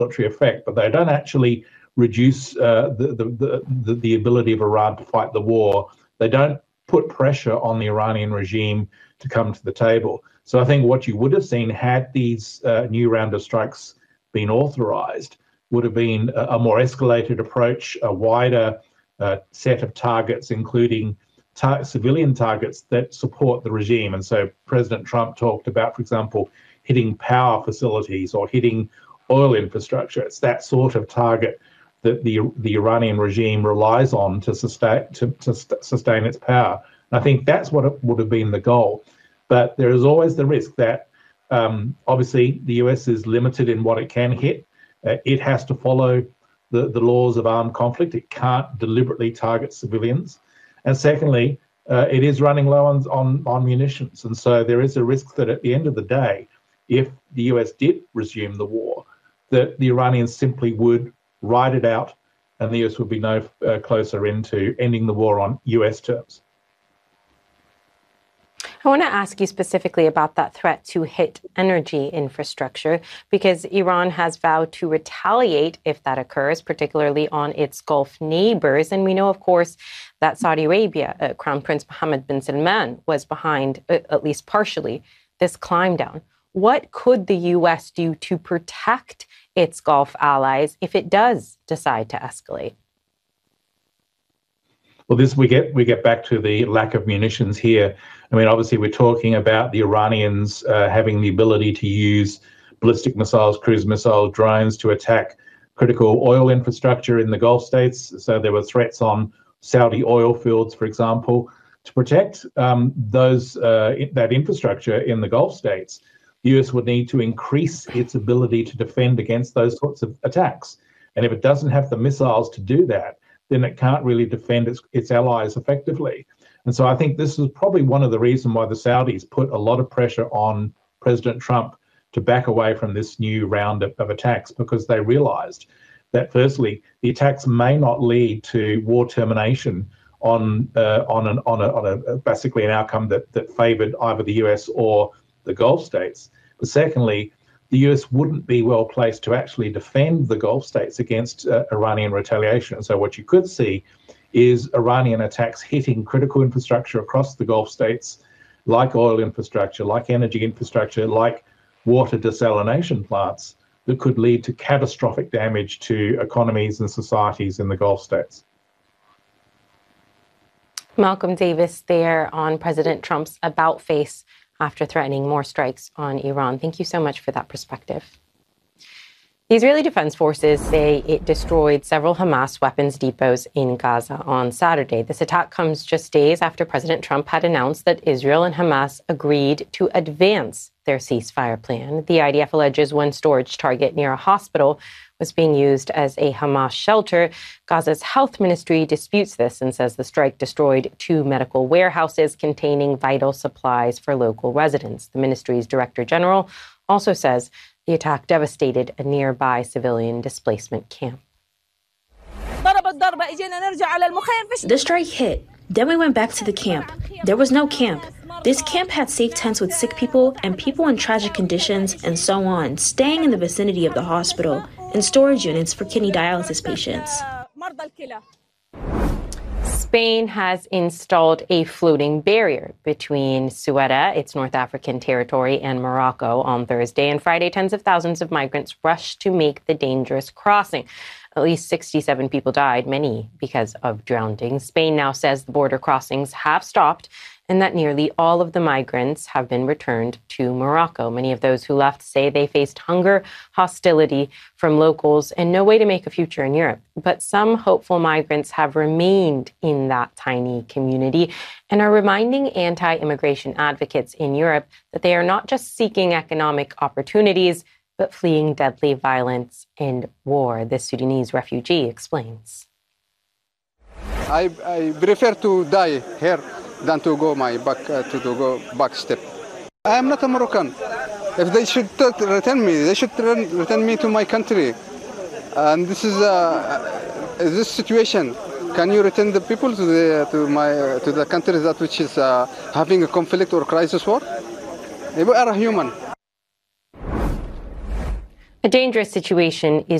military effect, but they don't actually reduce the ability of Iran to fight the war. They don't put pressure on the Iranian regime to come to the table. So I think what you would have seen had these new round of strikes been authorized would have been a more escalated approach, a wider set of targets, including civilian targets that support the regime. And so President Trump talked about, for example, hitting power facilities or hitting oil infrastructure. It's that sort of target that the Iranian regime relies on to sustain its power. And I think that's what it would have been the goal. But there is always the risk that obviously the US is limited in what it can hit. It has to follow the laws of armed conflict. It can't deliberately target civilians. And secondly, it is running low on munitions. And so there is a risk that at the end of the day, if the US did resume the war, that the Iranians simply would ride it out and the US would be no closer into ending the war on US terms. I want to ask you specifically about that threat to hit energy infrastructure, because Iran has vowed to retaliate if that occurs, particularly on its Gulf neighbors. And we know, of course, that Saudi Arabia, Crown Prince Mohammed bin Salman, was behind, at least partially, this climb down. What could the U.S. do to protect its Gulf allies if it does decide to escalate? Well, we get back to the lack of munitions here. I mean, obviously, we're talking about the Iranians having the ability to use ballistic missiles, cruise missiles, drones to attack critical oil infrastructure in the Gulf states. So there were threats on Saudi oil fields, for example. To protect that infrastructure in the Gulf states, the US would need to increase its ability to defend against those sorts of attacks. And if it doesn't have the missiles to do that, then it can't really defend its allies effectively. And so I think this is probably one of the reasons why the Saudis put a lot of pressure on President Trump to back away from this new round of attacks, because they realized that, firstly, the attacks may not lead to war termination on basically an outcome that favored either the US or the Gulf states. But secondly, the US wouldn't be well placed to actually defend the Gulf states against Iranian retaliation. So what you could see is Iranian attacks hitting critical infrastructure across the Gulf states, like oil infrastructure, like energy infrastructure, like water desalination plants, that could lead to catastrophic damage to economies and societies in the Gulf states. Malcolm Davis there on President Trump's about face after threatening more strikes on Iran. Thank you so much for that perspective. The Israeli Defense Forces say it destroyed several Hamas weapons depots in Gaza on Saturday. This attack comes just days after President Trump had announced that Israel and Hamas agreed to advance their ceasefire plan. The IDF alleges one storage target near a hospital was being used as a Hamas shelter. Gaza's health ministry disputes this and says the strike destroyed 2 medical warehouses containing vital supplies for local residents. The ministry's director general also says the attack devastated a nearby civilian displacement camp. The strike hit. Then we went back to the camp. There was no camp. This camp had safe tents with sick people and people in tragic conditions and so on, staying in the vicinity of the hospital, and storage units for kidney dialysis patients. Spain has installed a floating barrier between Ceuta, its North African territory, and Morocco on Thursday. And Friday, tens of thousands of migrants rushed to make the dangerous crossing. At least 67 people died, many because of drowning. Spain now says the border crossings have stopped and that nearly all of the migrants have been returned to Morocco. Many of those who left say they faced hunger, hostility from locals, and no way to make a future in Europe. But some hopeful migrants have remained in that tiny community and are reminding anti-immigration advocates in Europe that they are not just seeking economic opportunities, but fleeing deadly violence and war. This Sudanese refugee explains. I prefer to die here than to go back step. I am not a Moroccan. If they should return me, they should return me to my country. And this is this situation. Can you return the people to the country that which is having a conflict or crisis war? We are a human. A dangerous situation is